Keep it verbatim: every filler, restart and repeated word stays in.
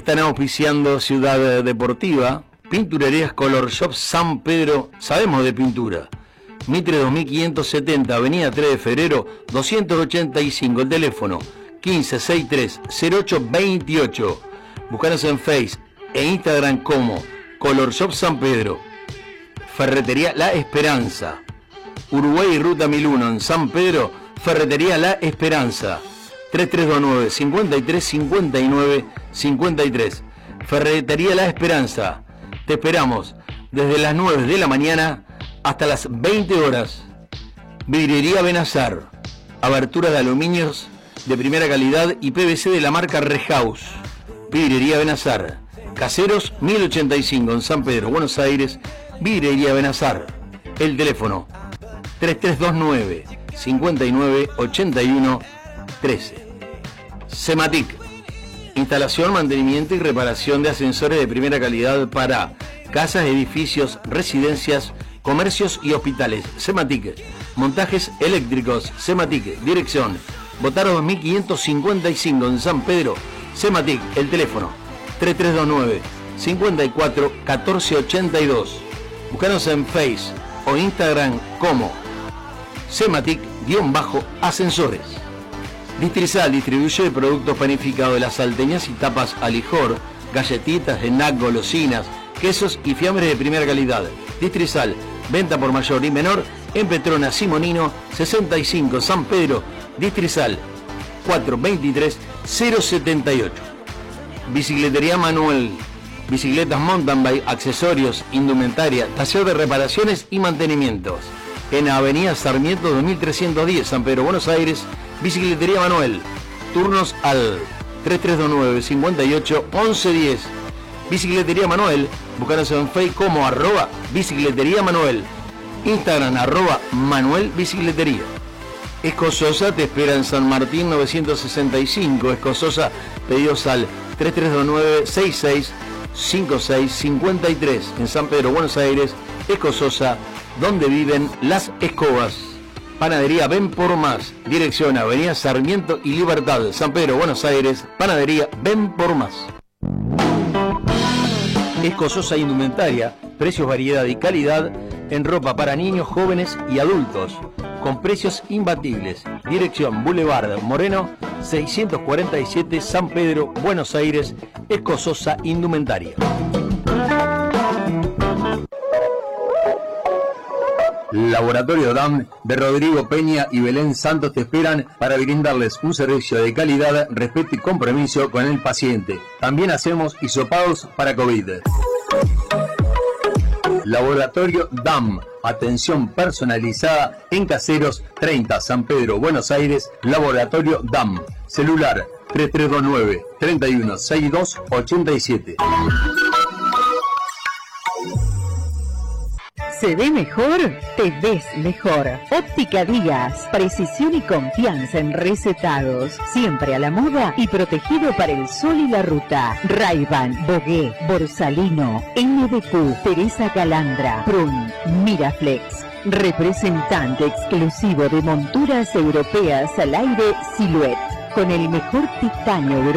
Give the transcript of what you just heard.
están auspiciando Ciudad Deportiva, Pinturerías Color Shop San Pedro, sabemos de pintura. Mitre dos mil quinientos setenta, Avenida tres de Febrero, doscientos ochenta y cinco, el teléfono quince sesenta y tres cero ocho veintiocho. Búscanos en Face e Instagram como Color Shop San Pedro. Ferretería La Esperanza, Uruguay y Ruta mil uno en San Pedro, Ferretería La Esperanza, tres tres dos nueve, cincuenta y tres cincuenta y nueve cincuenta y tres. Ferretería La Esperanza, te esperamos desde las nueve de la mañana hasta las veinte horas. Vidriería Benazar, abertura de aluminios de primera calidad y P V C de la marca Rehouse. Vidriería Benazar, Caseros mil ochenta y cinco en San Pedro, Buenos Aires. Vidriería Benazar, el teléfono tres tres dos nueve, cincuenta y nueve ochenta y uno trece. Sematic, instalación, mantenimiento y reparación de ascensores de primera calidad para casas, edificios, residencias, comercios y hospitales. Sematic, montajes eléctricos. Sematic, dirección Botaro dos mil quinientos cincuenta y cinco en San Pedro. Sematic, el teléfono tres tres dos nueve, cincuenta y cuatro catorce ochenta y dos. Búscanos en Face o Instagram como Sematic-ascensores. Distrizal distribuye productos panificados de las salteñas y tapas a lijor, galletitas, snack, golosinas, quesos y fiambres de primera calidad. Distrizal, venta por mayor y menor en Petrona Simonino sesenta y cinco, San Pedro. Distrizal cuatrocientos veintitrés cero setenta y ocho. Bicicletería Manuel, bicicletas mountain bike, accesorios, indumentaria, taller de reparaciones y mantenimientos. En Avenida Sarmiento dos mil trescientos diez, San Pedro, Buenos Aires. Bicicletería Manuel, turnos al tres tres dos nueve, cincuenta y ocho, once diez. Bicicletería Manuel, búscanos en Facebook como arroba Bicicletería Manuel, Instagram arroba Manuel Bicicletería. Escososa te espera en San Martín novecientos sesenta y cinco. Escososa, pedidos al tres tres dos nueve, sesenta y seis cincuenta y seis cincuenta y tres. En San Pedro, Buenos Aires. Escososa, donde viven las escobas. Panadería Ven por Más, dirección Avenida Sarmiento y Libertad, San Pedro, Buenos Aires. Panadería Ven por Más. Escososa Indumentaria, precios, variedad y calidad en ropa para niños, jóvenes y adultos, con precios imbatibles. Dirección Boulevard Moreno seiscientos cuarenta y siete, San Pedro, Buenos Aires. Escososa Indumentaria. Laboratorio D A M de Rodrigo Peña y Belén Santos te esperan para brindarles un servicio de calidad, respeto y compromiso con el paciente. También hacemos hisopados para COVID. Laboratorio D A M, atención personalizada en Caseros treinta, San Pedro, Buenos Aires. Laboratorio D A M, celular tres tres dos nueve, treinta y uno, sesenta y dos ochenta y siete. ¿Se ve mejor? Te ves mejor. Óptica Díaz. Precisión y confianza en recetados. Siempre a la moda y protegido para el sol y la ruta. Ray-Ban, Bogué, Borsalino, N D Q, Teresa Calandra, Prun, Miraflex. Representante exclusivo de monturas europeas al aire Silhouette. Con el mejor titanio